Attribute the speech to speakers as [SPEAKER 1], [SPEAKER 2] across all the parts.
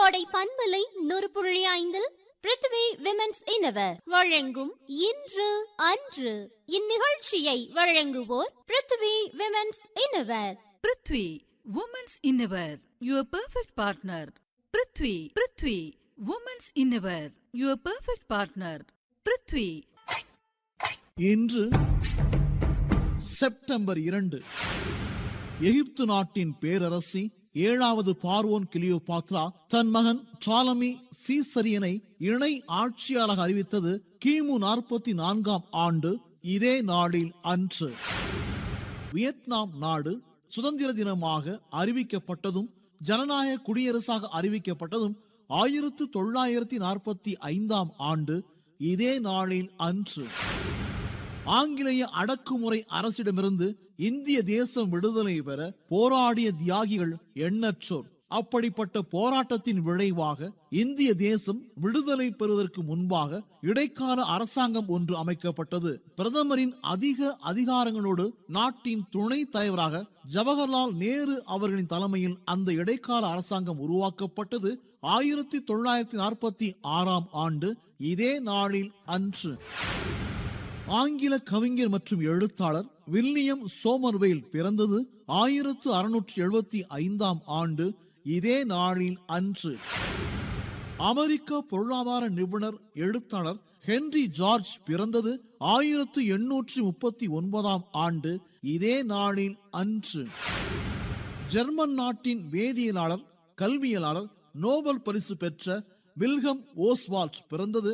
[SPEAKER 1] கோடை பண்பலை 100.5 பிருத்வி விமென்ஸ் இன்னவர் வழங்கும் இன்று அன்று. இந்நிகழ்ச்சியை வழங்குவோர் Prithvi women's இன்னவர்.
[SPEAKER 2] Prithvi women's இன்னவர், your perfect partner. Prithvi women's இன்னவர், your perfect partner. Prithvi.
[SPEAKER 3] இன்று செப்டம்பர் 2. எகிப்து நாட்டின் பேரரசி 7வது பார்வோன் கிளியோபாத்ரா தன் மகன் டாலமி சீசரியனை இணை ஆட்சியாளராக அறிவித்தது கிமு 44ஆம் ஆண்டு இதே நாளில் அன்று. வியட்நாம் நாடு சுதந்திர தினமாக அறிவிக்கப்பட்டதும் ஜனநாயக குடியரசாக அறிவிக்கப்பட்டதும் 1945ஆம் ஆண்டு இதே நாளில் அன்று. ஆங்கிலேய அடக்குமுறை அரசிடமிருந்து இந்திய தேசம் விடுதலை பெற போராடிய தியாகிகள் எண்ணற்றோர். அப்படிப்பட்ட போராட்டத்தின் விளைவாக இந்திய தேசம் விடுதலை பெறுவதற்கு முன்பாக இடைக்கால அரசாங்கம் ஒன்று அமைக்கப்பட்டது. பிரதமரின் அதிக அதிகாரங்களோடு நாட்டின் துணை தலைவராக ஜவஹர்லால் நேரு அவர்களின் தலைமையில் அந்த இடைக்கால அரசாங்கம் உருவாக்கப்பட்டது 1946ஆம் ஆண்டு இதே நாளில் அன்று. ஆங்கில கவிஞர் மற்றும் எழுத்தாளர் வில்லியம் சோமர்வெயில் பிறந்தது 1675ஆம் ஆண்டு இதே நாளில் அன்று. அமெரிக்க பொருளாதார நிபுணர் எழுத்தாளர் ஹென்றி ஜார்ஜ் பிறந்தது 1839ஆம் ஆண்டு இதே நாளில் அன்று. ஜெர்மன் நாட்டின் வேதியியலாளர் கல்வியலாளர் நோபல் பரிசு பெற்ற வில்ஹம் ஓஸ்வால்ட் பிறந்தது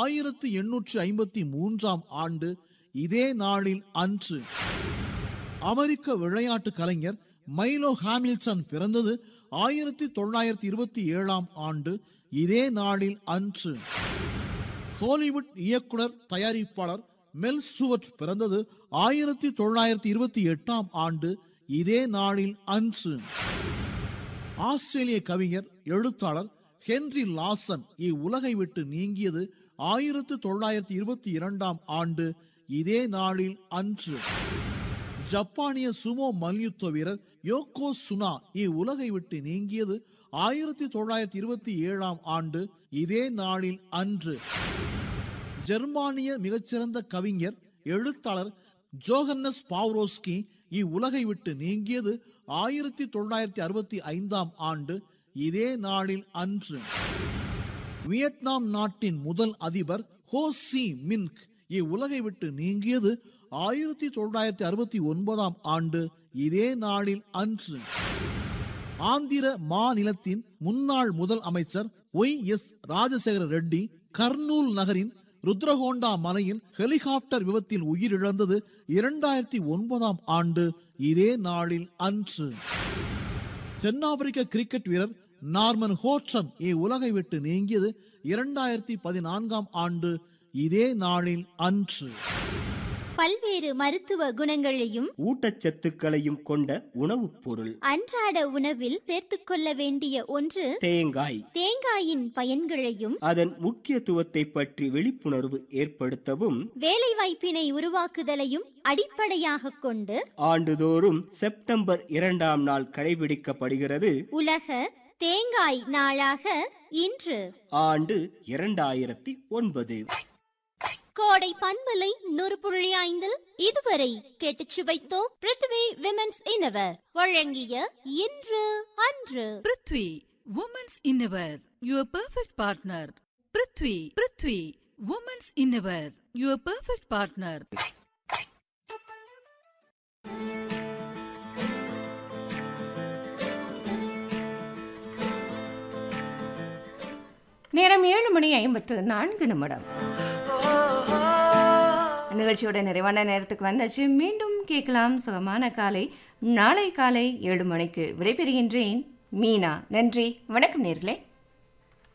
[SPEAKER 3] 1853ஆம் ஆண்டு இதே நாளில் அன்று. அமெரிக்க விளையாட்டு கலைஞர் மைலோ ஹாமில்டன் பிறந்தது 1927ஆம் ஆண்டு இதே நாளில் அன்று. ஹாலிவுட் இயக்குனர் தயாரிப்பாளர் மெல் ஸ்டூவர்ட் பிறந்தது 1928ஆம் ஆண்டு இதே நாளில் அன்று. ஆஸ்திரேலிய கவிஞர் எழுத்தாளர் ஹென்றி லாசன் இவ்வுலகை விட்டு நீங்கியது 1922ஆம் ஆண்டு இதே நாளில் அன்று. ஜப்பானிய சுமோ மல்யுத்த வீரர் யோகோ சுனா இவ்வுலகை விட்டு நீங்கியது 1927ஆம் ஆண்டு இதே நாளில் அன்று. ஜெர்மானிய மிகச்சிறந்த கவிஞர் எழுத்தாளர் ஜோஹன்னஸ் பாவ்ரோஸ்கி இவ்வுலகை விட்டு நீங்கியது 1965ஆம் ஆண்டு இதே நாளில் அன்று. வியட்நாம் நாட்டின் முதல் அதிபர் ஹோ சி மின்க் இவ்வுலகை விட்டு நீங்கியது 1969ஆம் ஆண்டு இதே நாளில் அன்று. ஆந்திர மாநிலத்தின் முன்னாள் முதல் அமைச்சர் ஒய்.எஸ். ராஜசேகர ரெட்டி கர்னூல் நகரின் ருத்ரகோண்டா மலையில் ஹெலிகாப்டர் விபத்தில் உயிரிழந்தது 2009ஆம் ஆண்டு இதே நாளில் அன்று. தென்னாப்பிரிக்க கிரிக்கெட் வீரர் நார்மன் ஹோட்சன் இவ்வுலகை விட்டு நீங்கியது 2014ஆம் ஆண்டு இதே நாளில் அன்று.
[SPEAKER 1] பல்வேறு மருத்துவ குணங்களையும்
[SPEAKER 4] ஊட்டச்சத்துக்களையும் கொண்ட உணவுப் பொருள்.
[SPEAKER 1] அன்றாட உணவில் சேர்த்துக்கொள்ள வேண்டிய ஒன்று
[SPEAKER 4] தேங்காய்.
[SPEAKER 1] தேங்காயின் பயன்களையும்
[SPEAKER 4] அதன் முக்கியத்துவத்தை பற்றி விழிப்புணர்வு ஏற்படுத்தவும்
[SPEAKER 1] வேலைவாய்ப்பினை உருவாக்குதலையும் அடிப்படையாக கொண்டு
[SPEAKER 4] ஆண்டுதோறும் செப்டம்பர் 2ஆம் நாள் கடைபிடிக்கப்படுகிறது உலக
[SPEAKER 1] தேங்காய் நாளாக இன்று.
[SPEAKER 4] ஆண்டு 2009.
[SPEAKER 1] கோடை பண்பலை 100.5 இதுவரை கேட்டுச் சுவைத்தோம். பிருத்வி விமென்ஸ் இன்னவர் வழங்கிய இன்று அன்று.
[SPEAKER 2] Prithvi women's இன்னவர், your perfect partner. Prithvi women's இன்னவர், your perfect partner.
[SPEAKER 5] நேரம் 7:54. நிகழ்ச்சியோட நிறைவான நேரத்துக்கு வந்தாச்சு. மீண்டும் கேட்கலாம் சுகமான காலை. நாளை காலை 7 மணிக்கு விடைபெறுகின்றேன். மீனா. நன்றி, வணக்கம் நேர்களே.